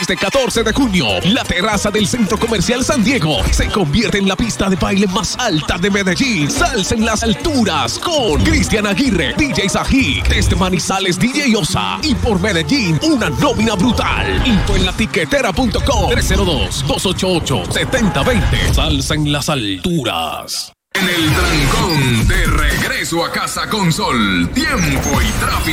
Este 14 de junio, la terraza del Centro Comercial San Diego se convierte en la pista de baile más alta de Medellín. Salsa en las alturas con Cristian Aguirre, DJ Sají, desde Manizales, DJ Osa, y por Medellín, una nómina brutal. Info en latiquetera.com 302-288-7020. Salsa en las alturas. En el trancón, de regreso a casa con Sol, tiempo y tráfico.